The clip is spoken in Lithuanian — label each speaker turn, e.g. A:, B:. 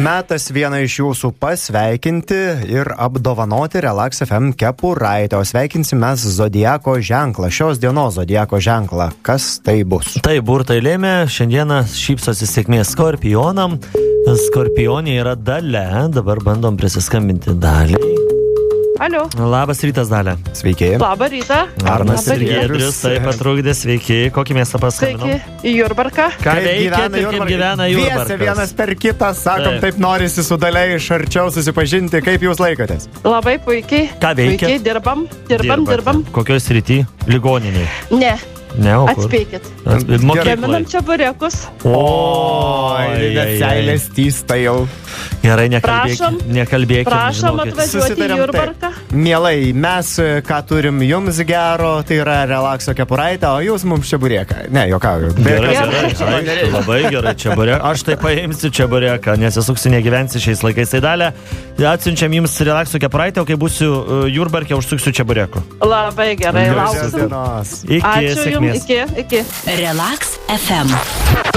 A: Metas vieną iš jūsų pasveikinti ir apdovanoti Relax FM kepuraitę. O sveikinsime zodiako ženklą, šios dienos zodiako ženklą. Kas tai bus?
B: Tai burtai lėmė, šiandieną šypsosi sėkmės skorpionam. Skorpionė yra Dalia, dabar bandom prisiskambinti Daliai.
C: Alio.
B: Labas rytas, Dalia.
A: Sveiki.
C: Labą rytą.
A: Arnas
B: ir Giedrius, taip patrukdė, sveiki. Kokį miestą paskambinau?
C: Sveiki, į Jurbarką.
B: Ką veikėt ir kaip gyvena Jurbarkas?
A: Viesi vienas per kitą, sakom, taip norisi su Dalia iš arčiau susipažinti. Kaip jūs laikotės?
C: Labai puikiai.
B: Ką veikiat?
C: Puikiai dirbam.
B: Kokioj srity? Ligoniniai?
C: Ne,
B: o kur?
C: atspėkit.
B: Mokykloj.
C: Gaminam čia burekus.
A: Oi, bet seilės tysta jau.
B: Gerai,
C: Prašom.
B: nekalbėkim.
C: Prašom
B: žinokit.
C: atvažiuoti į
A: Susitarėm
C: Jurbarką.
A: Mielai, mes ką turim jums gero, tai yra Relaxo kepuraitė, o jūs mums čeburėką. Ne, juokauju.
B: Gerai,
C: Gerai.
B: aišku, labai gerai čeburėką. Aš tai paimsiu čeburėką, nesisuksiu, negyvensi šiais laikais. Tai Dalia, atsiunčiam jums Relaxo kepuraitę, o kai būsiu Jurbarke, užsuksiu čeburėkų.
C: Labai gerai,
A: Gražios
C: lauksim.
A: dienos.
B: Iki
C: Ačiū
B: sėkmės.
C: jums, iki.
D: Relax FM.